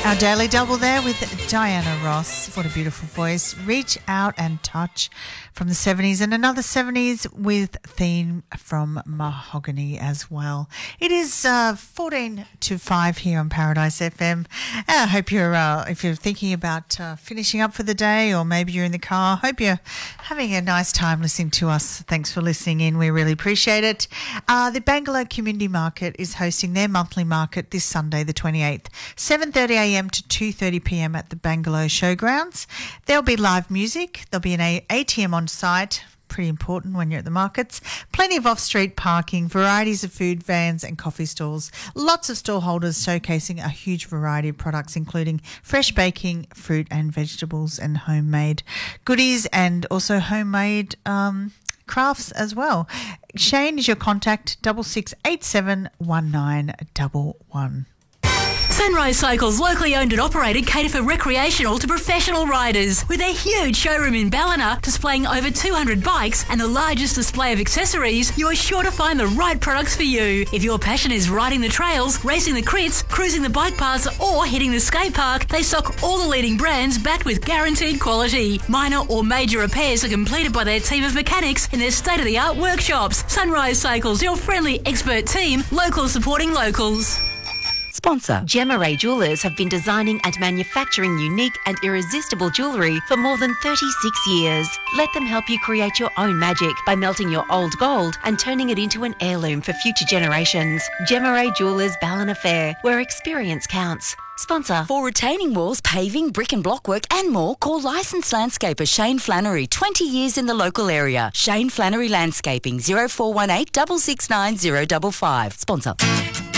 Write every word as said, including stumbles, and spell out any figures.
Our Daily Double there with Diana Ross. What a beautiful voice. Reach Out and Touch from the seventies, and another seventies with theme from Mahogany as well. It is uh, fourteen to five here on Paradise F M. I hope you're, uh, if you're thinking about uh, finishing up for the day, or maybe you're in the car, hope you're having a nice time listening to us. Thanks for listening in. We really appreciate it. Uh, the Bangalow Community Market is hosting their monthly market this Sunday, the twenty-eighth, seven thirty a m to two thirty p m at the Bangalow Showgrounds. There'll be live music. There'll be an A T M on site. Pretty important when you're at the markets. Plenty of off-street parking, varieties of food vans and coffee stalls. Lots of stall holders showcasing a huge variety of products, including fresh baking, fruit and vegetables, and homemade goodies, and also homemade um, crafts as well. Shane is your contact, double six eight seven one nine double one. Sunrise Cycles, locally owned and operated, cater for recreational to professional riders. With their huge showroom in Ballina, displaying over two hundred bikes and the largest display of accessories, you are sure to find the right products for you. If your passion is riding the trails, racing the crits, cruising the bike paths, or hitting the skate park, they stock all the leading brands backed with guaranteed quality. Minor or major repairs are completed by their team of mechanics in their state-of-the-art workshops. Sunrise Cycles, your friendly expert team, locals supporting locals. Sponsor. Gemma Ray Jewellers have been designing and manufacturing unique and irresistible jewellery for more than thirty-six years. Let them help you create your own magic by melting your old gold and turning it into an heirloom for future generations. Gemma Ray Jewellers Ballina Fair, where experience counts. Sponsor. For retaining walls, paving, brick and block work and more, call licensed landscaper Shane Flannery, twenty years in the local area. Shane Flannery Landscaping, zero four one eight, six six nine, zero five five. Sponsor.